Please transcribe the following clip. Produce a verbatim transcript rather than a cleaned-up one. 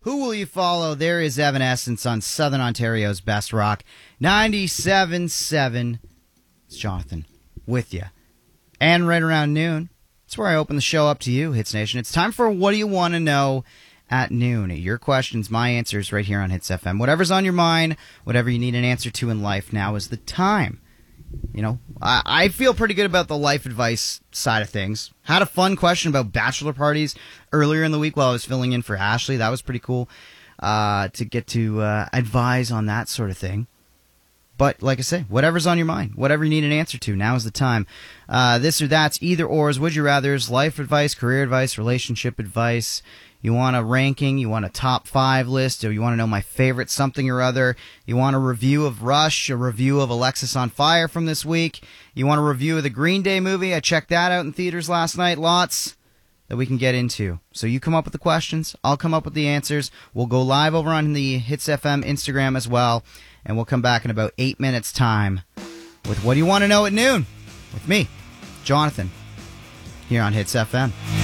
Who will you follow? There is Evanescence on Southern Ontario's Best Rock. ninety-seven point seven. It's Jonathan with you. And right around noon, that's where I open the show up to you, Hits Nation. It's time for What Do You Want to Know at noon. Your questions, my answers right here on Hits F M. Whatever's on your mind, whatever you need an answer to in life, now is the time. You know, I, I feel pretty good about the life advice side of things. Had a fun question about bachelor parties earlier in the week while I was filling in for Ashley. That was pretty cool uh, to get to uh, advise on that sort of thing. But like I say, whatever's on your mind, whatever you need an answer to, now is the time. Uh, this or that's, either or's, would you rather's, life advice, career advice, relationship advice. You want a ranking, you want a top five list, or you want to know my favorite something or other. You want a review of Rush, a review of Alexis on Fire from this week. You want a review of the Green Day movie. I checked that out in theaters last night. Lots that we can get into. So you come up with the questions, I'll come up with the answers. We'll go live over on the Hits F M Instagram as well, and we'll come back in about eight minutes' time with What Do You Want to Know at noon with me, Jonathan, here on Hits F M.